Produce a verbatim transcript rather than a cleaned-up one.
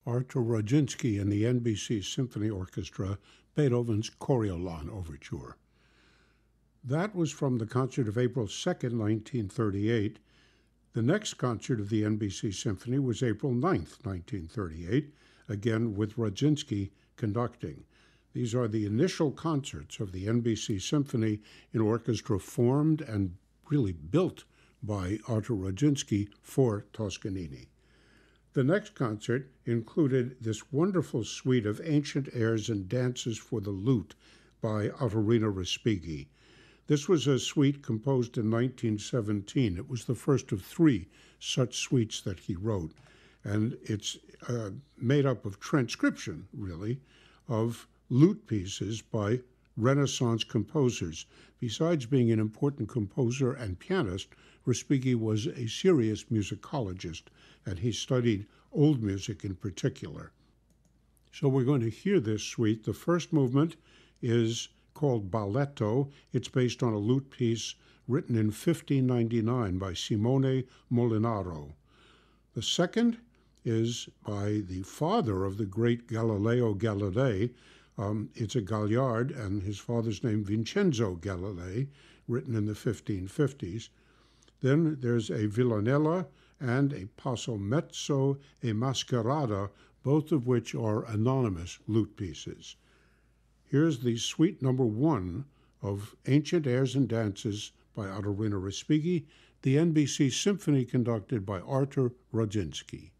Artur Rodzinski and the N B C Symphony Orchestra, Beethoven's Coriolan Overture. That was from the concert of April second, nineteen thirty-eight. The next concert of the N B C Symphony was April ninth, nineteen thirty-eight, again with Rodzinski conducting. These are the initial concerts of the N B C Symphony, an orchestra formed and really built by Artur Rodzinski for Toscanini. The next concert included this wonderful suite of ancient airs and dances for the lute by Ottorino Respighi. This was a suite composed in nineteen seventeen. It was the first of three such suites that he wrote, and it's uh, made up of transcription, really, of lute pieces by Renaissance composers. Besides being an important composer and pianist, Respighi was a serious musicologist, and he studied old music in particular. So we're going to hear this suite. The first movement is called Balletto. It's based on a lute piece written in fifteen ninety-nine by Simone Molinaro. The second is by the father of the great Galileo Galilei. Um, it's a Gagliard, and his father's name Vincenzo Galilei, written in the fifteen fifties. Then there's a Villanella and a Passo Mezzo e Mascherata, both of which are anonymous lute pieces. Here's the suite number one of Ancient Airs and Dances by Ottorino Respighi, the N B C Symphony conducted by Artur Rodzinski.